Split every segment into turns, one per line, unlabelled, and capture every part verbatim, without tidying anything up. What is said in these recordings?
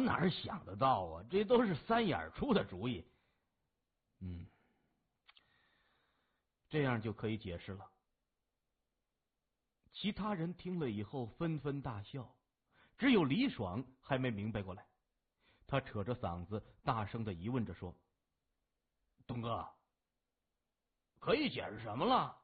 哪想得到啊？这都是三眼出的主意。嗯，这样就可以解释了。其他人听了以后纷纷大笑，只有李爽还没明白过来。他扯着嗓子大声的疑问着说：“东哥，可以解释什么了？”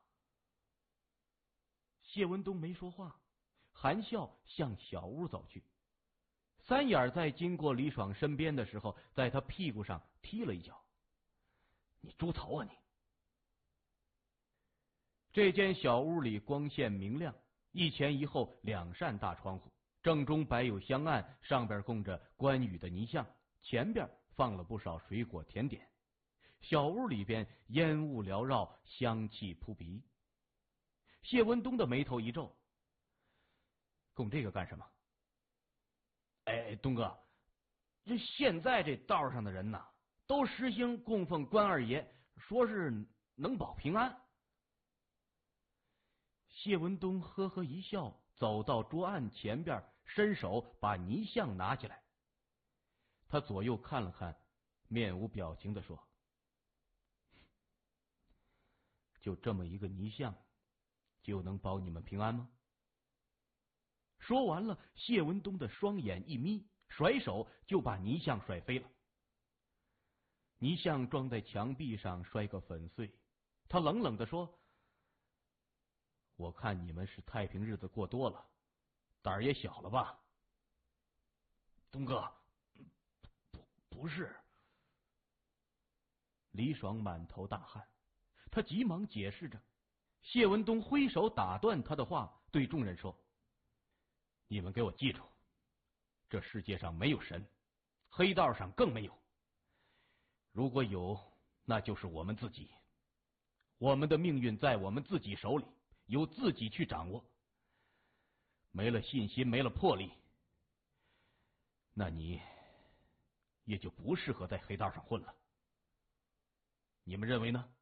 谢文东没说话，含笑向小屋走去。三眼在经过李爽身边的时候，在他屁股上踢了一脚：“你猪头啊你！”这间小屋里光线明亮，一前一后两扇大窗户，正中摆有香案，上边供着关羽的泥像，前边放了不少水果甜点。小屋里边烟雾缭绕，香气扑鼻。谢文东的眉头一皱：“供这个干什么？”“哎，东哥，这现在这道上的人呐，都实行供奉关二爷，说是能保平安。”谢文东呵呵一笑，走到桌案前边，伸手把泥像拿起来。他左右看了看，面无表情地说：“就这么一个泥像，就能保你们平安吗？”说完了，谢文东的双眼一眯，甩手就把泥像甩飞了。泥像撞在墙壁上，摔个粉碎。他冷冷地说：“我看你们是太平日子过多了，胆儿也小了吧？”“东哥，不不是。”李爽满头大汗，他急忙解释着。谢文东挥手打断他的话，对众人说：“你们给我记住，这世界上没有神，黑道上更没有。如果有，那就是我们自己。我们的命运在我们自己手里，由自己去掌握。没了信心，没了魄力，那你也就不适合在黑道上混了。你们认为呢？”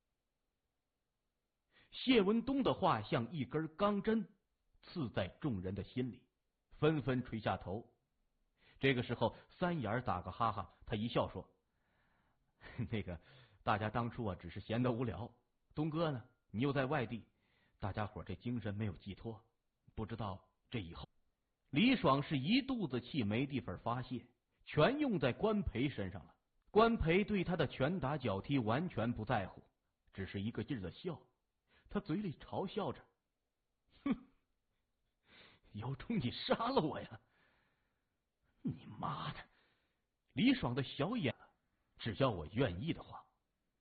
谢文东的话像一根钢针，刺在众人的心里，纷纷垂下头。这个时候，三眼打个哈哈，他一笑说：“那个，大家当初啊，只是闲得无聊。东哥呢，你又在外地，大家伙这精神没有寄托，不知道这以后。”李爽是一肚子气没地方发泄，全用在关培身上了。关培对他的拳打脚踢完全不在乎，只是一个劲儿的笑。他嘴里嘲笑着：“哼，有种你杀了我呀！”“你妈的！”李爽的小眼，只要我愿意的话。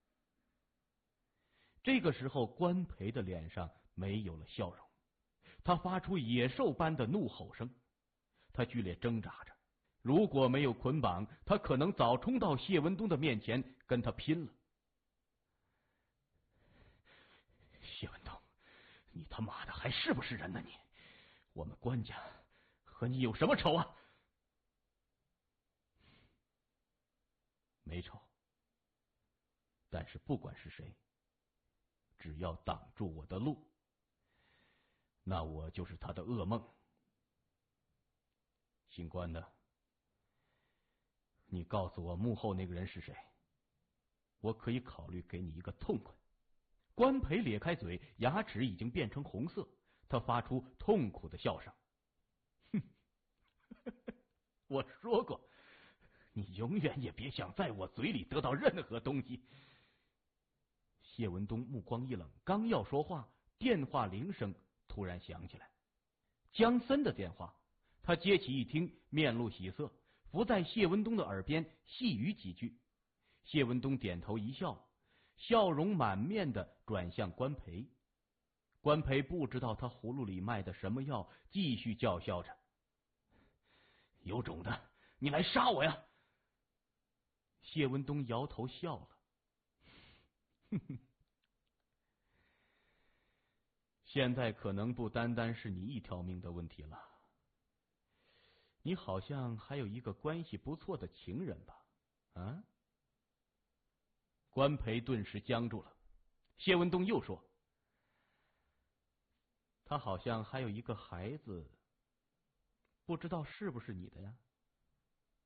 这个时候，关培的脸上没有了笑容，他发出野兽般的怒吼声。他剧烈挣扎着，如果没有捆绑，他可能早冲到谢文东的面前跟他拼了。“谢文东，你他妈的还是不是人呢你？我们关家和你有什么仇啊？”“没仇，但是不管是谁，只要挡住我的路，那我就是他的噩梦。姓关的，你告诉我幕后那个人是谁，我可以考虑给你一个痛快。”关培咧开嘴，牙齿已经变成红色，他发出痛苦的笑声：“哼，我说过，你永远也别想在我嘴里得到任何东西。”谢文东目光一冷，刚要说话，电话铃声突然响起来。江森的电话，他接起一听，面露喜色，伏在谢文东的耳边细语几句。谢文东点头一笑，笑容满面的转向关培。关培不知道他葫芦里卖的什么药，继续叫嚣着：“有种的，你来杀我呀！”谢文东摇头笑了：“哼哼，现在可能不单单是你一条命的问题了。你好像还有一个关系不错的情人吧？啊？”关培顿时僵住了。谢文东又说：“他好像还有一个孩子，不知道是不是你的呀？”